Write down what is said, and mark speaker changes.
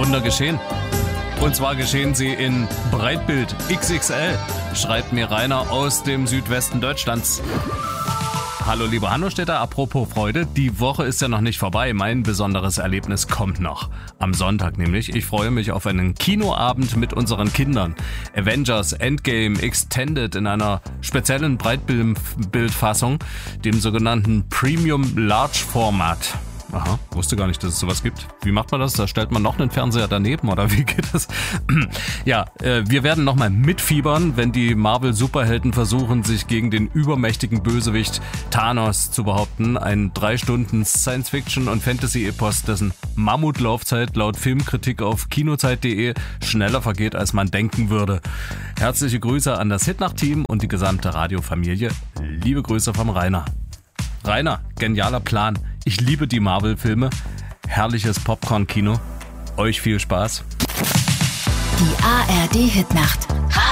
Speaker 1: Wunder geschehen. Und zwar geschehen sie in Breitbild XXL, schreibt mir Rainer aus dem Südwesten Deutschlands. Hallo liebe Hannostädter, apropos Freude, die Woche ist ja noch nicht vorbei. Mein besonderes Erlebnis kommt noch. Am Sonntag nämlich. Ich freue mich auf einen Kinoabend mit unseren Kindern. Avengers Endgame Extended in einer speziellen Breitbildfassung, dem sogenannten Premium Large Format. Aha, wusste gar nicht, dass es sowas gibt. Wie macht man das? Da stellt man noch einen Fernseher daneben oder wie geht das? Ja, wir werden nochmal mitfiebern, wenn die Marvel-Superhelden versuchen, sich gegen den übermächtigen Bösewicht Thanos zu behaupten. Ein 3 Stunden Science-Fiction- und Fantasy-Epos, dessen Mammutlaufzeit laut Filmkritik auf kinozeit.de schneller vergeht, als man denken würde. Herzliche Grüße an das Hitnacht-Team und die gesamte Radiofamilie. Liebe Grüße vom Rainer. Rainer, genialer Plan. Ich liebe die Marvel-Filme. Herrliches Popcorn-Kino. Euch viel Spaß.
Speaker 2: Die ARD Hitnacht.